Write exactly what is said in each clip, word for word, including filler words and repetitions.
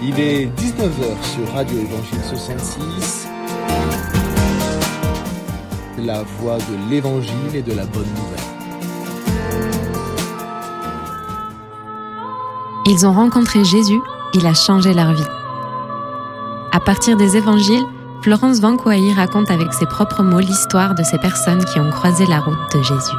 Il est dix-neuf heures sur Radio Évangile soixante-six, la voix de l'Évangile et de la bonne nouvelle. Ils ont rencontré Jésus, il a changé leur vie. À partir des Évangiles, Florence Vanquois raconte avec ses propres mots l'histoire de ces personnes qui ont croisé la route de Jésus.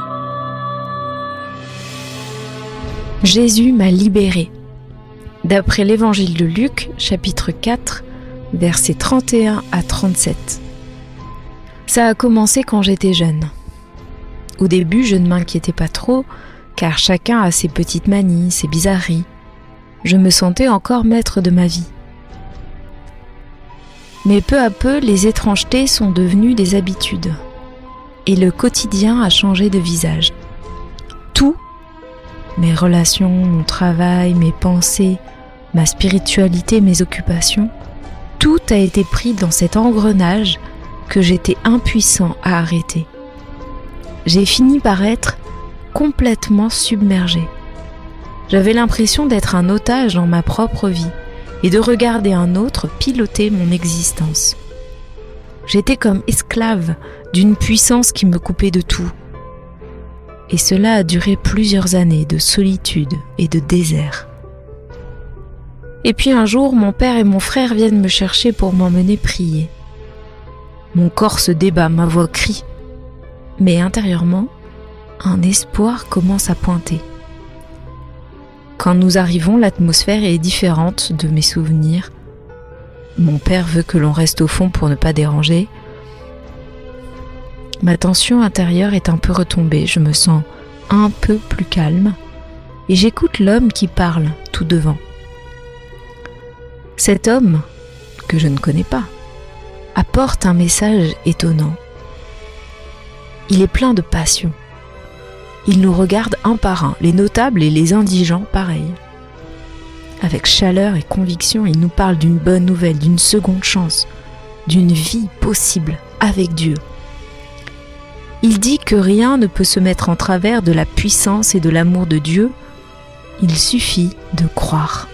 Jésus m'a libérée. D'après l'Évangile de Luc, chapitre quatre, versets trente et un à trente-sept. Ça a commencé quand j'étais jeune. Au début, je ne m'inquiétais pas trop, car chacun a ses petites manies, ses bizarreries. Je me sentais encore maître de ma vie. Mais peu à peu, les étrangetés sont devenues des habitudes. Et le quotidien a changé de visage. Tout, mes relations, mon travail, mes pensées, ma spiritualité, mes occupations, tout a été pris dans cet engrenage que j'étais impuissant à arrêter. J'ai fini par être complètement submergé. J'avais l'impression d'être un otage dans ma propre vie et de regarder un autre piloter mon existence. J'étais comme esclave d'une puissance qui me coupait de tout. Et cela a duré plusieurs années de solitude et de désert. Et puis un jour, mon père et mon frère viennent me chercher pour m'emmener prier. Mon corps se débat, ma voix crie. Mais intérieurement, un espoir commence à pointer. Quand nous arrivons, l'atmosphère est différente de mes souvenirs. Mon père veut que l'on reste au fond pour ne pas déranger. Ma tension intérieure est un peu retombée, je me sens un peu plus calme et j'écoute l'homme qui parle tout devant. Cet homme, que je ne connais pas, apporte un message étonnant. Il est plein de passion. Il nous regarde un par un, les notables et les indigents pareil. Avec chaleur et conviction, il nous parle d'une bonne nouvelle, d'une seconde chance, d'une vie possible avec Dieu. Il dit que rien ne peut se mettre en travers de la puissance et de l'amour de Dieu. Il suffit de croire.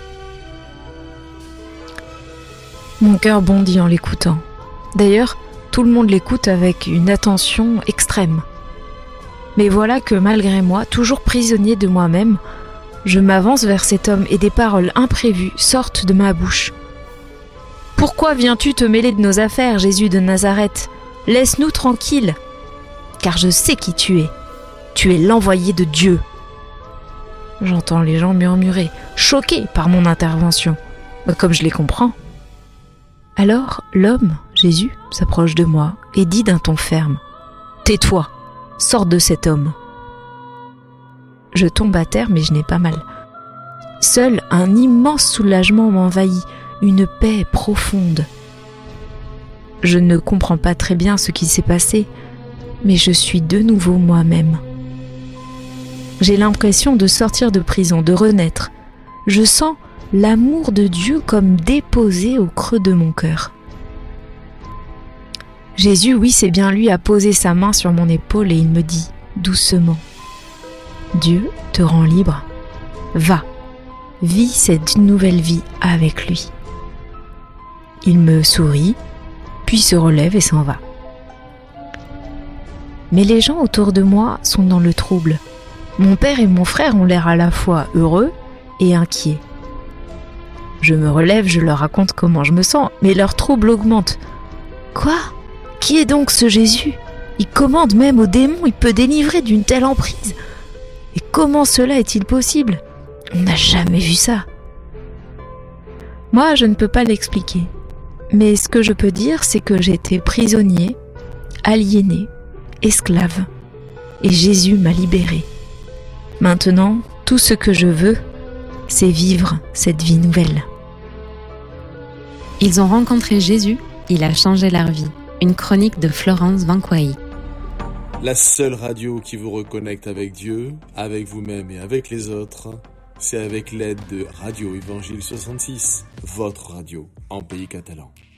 Mon cœur bondit en l'écoutant. D'ailleurs, tout le monde l'écoute avec une attention extrême. Mais voilà que malgré moi, toujours prisonnier de moi-même, je m'avance vers cet homme et des paroles imprévues sortent de ma bouche. « Pourquoi viens-tu te mêler de nos affaires, Jésus de Nazareth ? Laisse-nous tranquilles, car je sais qui tu es. Tu es l'envoyé de Dieu. » J'entends les gens murmurer, choqués par mon intervention, comme je les comprends. Alors l'homme, Jésus, s'approche de moi et dit d'un ton ferme, « Tais-toi, sors de cet homme. » Je tombe à terre, mais je n'ai pas mal. Seul un immense soulagement m'envahit, une paix profonde. Je ne comprends pas très bien ce qui s'est passé, mais je suis de nouveau moi-même. J'ai l'impression de sortir de prison, de renaître. Je sens l'amour de Dieu comme déposé au creux de mon cœur. Jésus, oui, c'est bien lui, a posé sa main sur mon épaule et il me dit doucement, « Dieu te rend libre. Va, vis cette nouvelle vie avec lui. » Il me sourit, puis se relève et s'en va. Mais les gens autour de moi sont dans le trouble. Mon père et mon frère ont l'air à la fois heureux et inquiets. Je me relève, je leur raconte comment je me sens, mais leur trouble augmente. « Quoi ? Qui est donc ce Jésus ? Il commande même aux démons, il peut délivrer d'une telle emprise. Et comment cela est-il possible ? On n'a jamais vu ça. » Moi, je ne peux pas l'expliquer. Mais ce que je peux dire, c'est que j'étais prisonnier, aliéné, esclave. Et Jésus m'a libéré. Maintenant, tout ce que je veux, c'est vivre cette vie nouvelle. Ils ont rencontré Jésus, il a changé leur vie. Une chronique de Florence Vanquois. La seule radio qui vous reconnecte avec Dieu, avec vous-même et avec les autres, c'est avec l'aide de Radio Évangile soixante-six, votre radio en pays catalan.